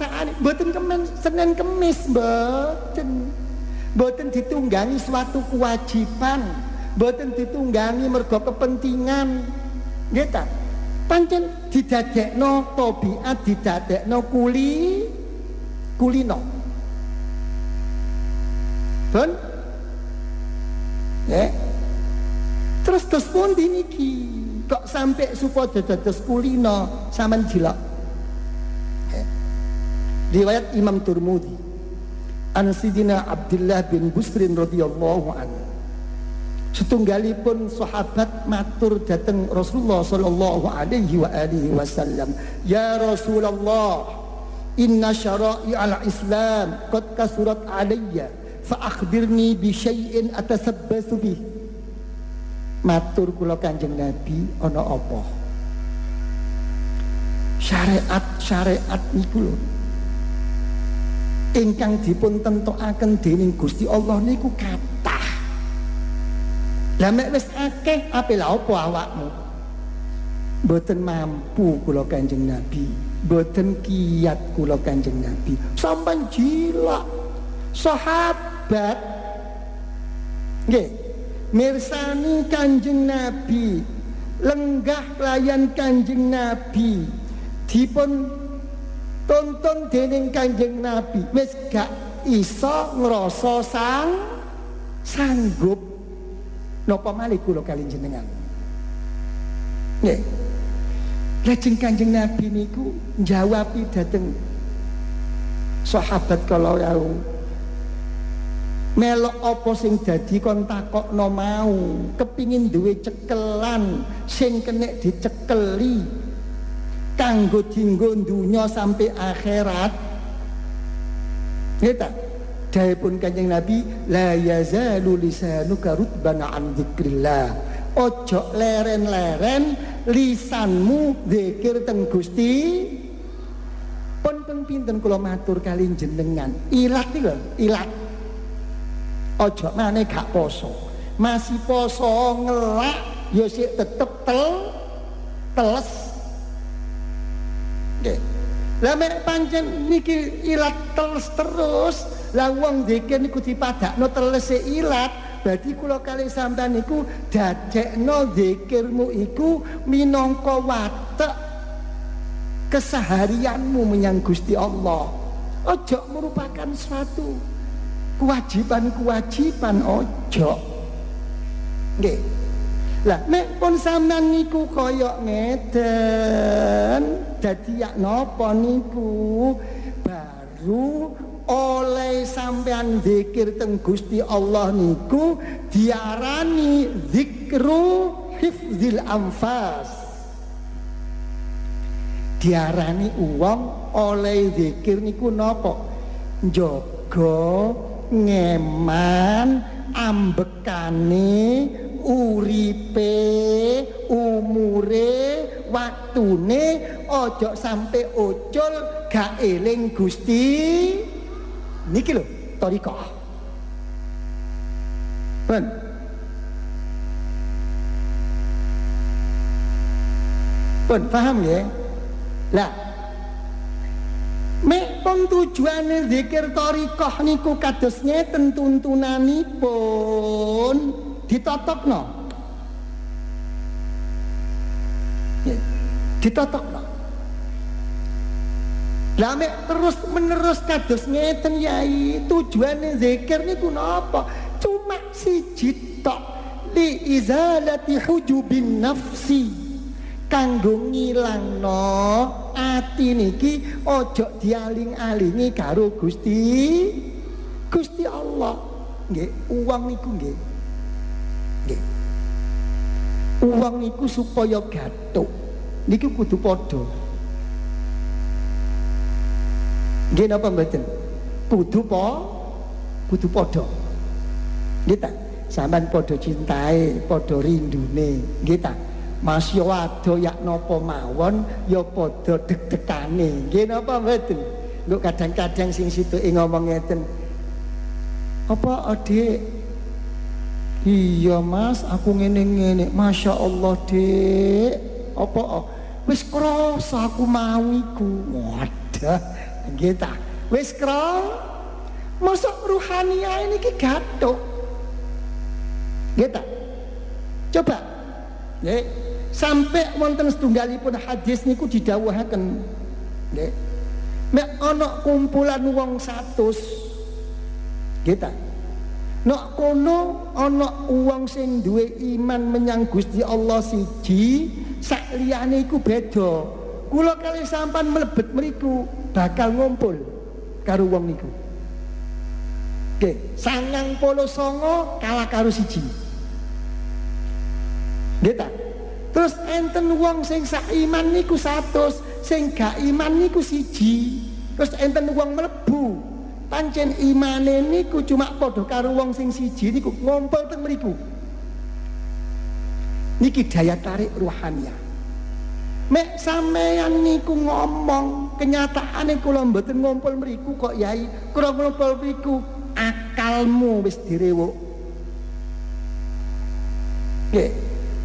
kekuasaane mboten Senin Kemis mboten ditunggangi suatu kewajiban, mboten ditunggangi mergo kepentingan. Nggih ta? Pancen didadekno tabiat, didadekno kulino. Ben terus pundi niki kok sampai supaya dados kulino sampean jilak. Riwayat Imam Tirmidzi an Sidina Abdullah bin Busrin radhiyallahu anhu, setunggalipun sahabat matur dateng Rasulullah sallallahu alaihi wa alihi wasallam, ya Rasulullah, inna syara'i al-Islam qad kasurat alayya fa akhbirni bi syai'in atasabbasu bih. Matur kula Kanjeng Nabi, ana apa? Syariat niku lho ingkang dipun tentokaken dening Gusti Allah niku kathah. Lah mek wis akeh ape lha apa awakmu? Mboten mampu kula Kanjeng Nabi, mboten kiyat kula Kanjeng Nabi. Sampeyan jila sahabat nggih mirsani Kanjeng Nabi, lenggah layan Kanjeng Nabi, dipun tonton dening Kanjeng Nabi, wis gak iso ngrasa sanggup. Napa malih kula kali jenengan? Nggih. Lajeng Kanjeng Nabi niku njawabi dhateng sahabat kala wau, melok apa sing dadi kon takokno mau, kepingin duwe cekelan sing kenek dicekeli kanggo dinggo dunya sampai akhirat. Nggih ta? Dawuhipun Kanjeng Nabi, la yazalu lisanuka rutban an dzikrillah. Ojo leren-leren lisanmu zikir teng Gusti. Pun pinten kula matur kali jenengan, ilat iki lho, ilat. Ojo maneh gak poso. Masih poso ngelak ya sik tetep teles. Nggih. Lah mek pancen niki ilat teles terus, lah wong zikir niku dipadakno telese ilat, berarti kula kali sampean niku dadekno zikirmu iku minangka watek keseharianmu menyang Gusti Allah. Ojo merupakan suatu kewajiban ojo. Nggih. Lah nek pun sampean niku kaya ngeden, dadi yak napa niku baru oleh sampean zikir teng Gusti Allah niku diarani zikru hifzil anfas. Diarani uwong oleh zikir niku napa? Njaga ngeman ambekane uripe, umure, waktune ojo sampai ucul gak eling Gusti. Niki lho thariqah. Ben paham ya? Lah mek pun tujuane zikir thariqah niku kados ngeten tuntunanipun ditotokno. Ditotokno. Lah mek terus menerus kados ngeten yai, tujuane zikir niku napa? Cuma siji tok, li izalati hujubin nafsi, kanggo ngilangno ati niki ojo dialing-alingi karo Gusti Allah. Nggih, uang niku nggih. Uang niku supaya gathuk niku kudu padha. Nggih napa mboten? Kudu padha. Nggih ta? Sampeyan padha cintae, padha rindune. Nggih ta? Mas yo ado yak napa mawon ya padha deg-degane. Nggih napa mboten? Lho kadang-kadang sing situke ngomong ngeten. Apa Adik? Iya Mas, aku ngene-ngene. Masya Allah Dek. Apa? Wis krasa aku mau iku. Wadah, Gitu. Wis krong masuk ruhaniah ini ki gathuk. Gitu. Coba. Nggih. Sampai wonten setunggalipun hadis niku didhawuhaken. Nggih. Nek ana kumpulan wong 100. Gitu. Nek kono ana wong sing duwe iman menyang Gusti Allah siji, sak liyane iku beda. Kula kali sampean mlebet mriku bakal ngumpul karo wong niku. Nggih, 99 kalah karo siji. Nggih ta? Terus enten wong sing sak iman niku 100, sing gak iman niku siji. Terus enten wong mlebu. Pancen imane niku cuma padha karo wong sing siji niku ngumpul teng mriku. Niki daya tarik ruhaniah. Mek sampeyan niku ngomong, kenyataane kula mboten ngumpul mriku kok Yai. Kula ngumpul mriku, akalmu wis direwuk. Nggih.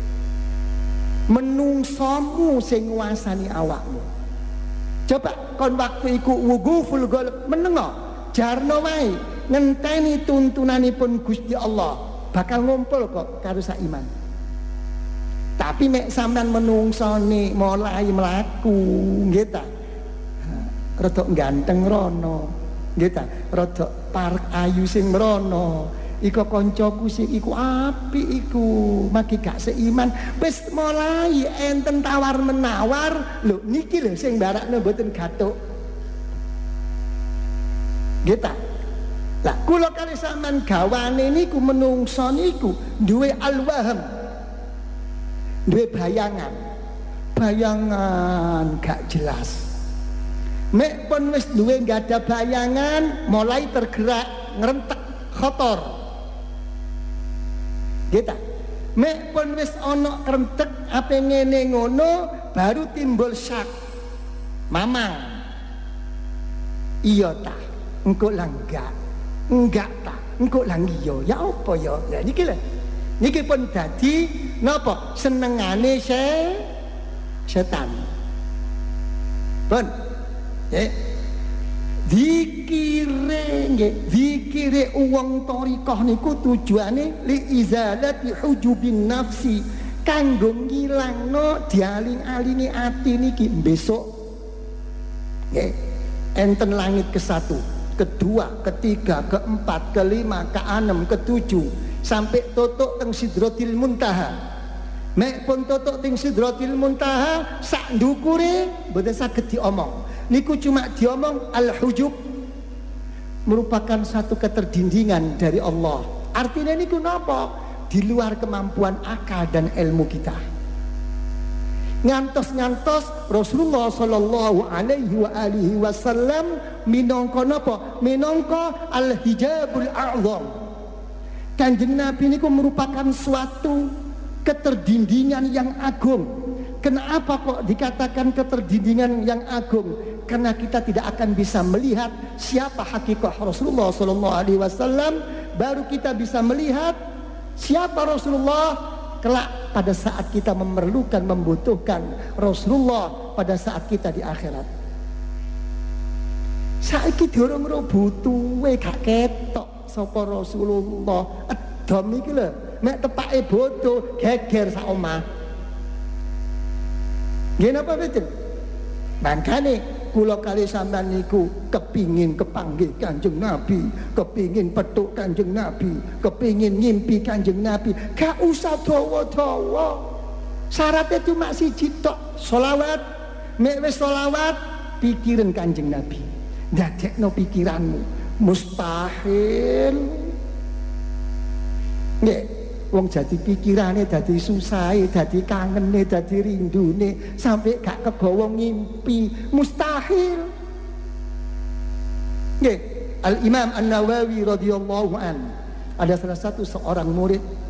Menungsomu sing nguasani awakmu. Coba kon waktu iku wuquful qalb menengo jarno wae ngenteni tuntunanipun Gusti Allah bakal ngumpul kok karo sak iman. Tapi mek sampean menungsone mulai mlaku nggih ta. Rada ganteng rono. Nggih ta, rada parek ayu sing mrono. Iku koncoku sing iku apik iku, magi gak seiman. Wis mulai enten tawar menawar. Lho niki lho sing barakne mboten gathuk. Nggih ta? Lah kula kali sampean gawane niku menungso niku duwe alwaham. Duwe bayangan. Bayangan gak jelas. Mek pun wis duwe gak ada bayangan, mulai tergerak ngrentek kotor. Gitu. Mek pun wis ana krentek ape ngene ngono baru timbul syak. Mamang. Iya ta? Engko lah enggak ta? Engko lah iya. Ya apa ya? Ya niki lho. Niki pun dadi napa? Senengane setan. Pun. Zikire uang thariqah niku tujuane li izalati hujubin nafsi, kanggo ngilangno dialing-alingi ati niki besok. Nggih. Enten langit ke-1, ke-2, ke-3, ke-4, ke-5, ke-6, ke-7 sampai totok teng Sidratil Muntaha. Mek pun totok teng Sidratil Muntaha sak ndukure mboten saged diomong. Niku cuma diomong al-hujub, merupakan satu keterdindingan dari Allah. Artinya niku napa? Di luar kemampuan akal dan ilmu kita. Ngantos Rasulullah sallallahu alaihi wasallam minangka napa? Minangka al-hijabul a'zam. Kanjeng Nabi niku merupakan suatu keterdindingan yang agung. Kenapa kok dikatakan keterdindingan yang agung? Karena kita tidak akan bisa melihat siapa hakikat Rasulullah sallallahu alaihi wasallam, baru kita bisa melihat siapa Rasulullah kelak pada saat kita memerlukan, membutuhkan Rasulullah pada saat kita di akhirat. Saiki durung butuhe gak ketok sapa Rasulullah. Edom iki lho, mek tepake bodo geger sak omah. Nggih napa mboten? Mangkane kula kali sampean niku kepingin kepanggih Kanjeng Nabi, kepingin petuk Kanjeng Nabi, kepingin ngimpi Kanjeng Nabi, gak usah dawa-dawa. Syaratnya cuma siji tok, sholawat. Mek wis sholawat, pikirin Kanjeng Nabi. Ndadekno pikiranmu. Mustahil. Nggih. Wong jadi pikirane dadi susahe, dadi kangene, dadi rindune, sampai gak kebawa ngimpi, mustahil. Nggih, Al-Imam An-Nawawi radhiyallahu an, ada salah satu seorang murid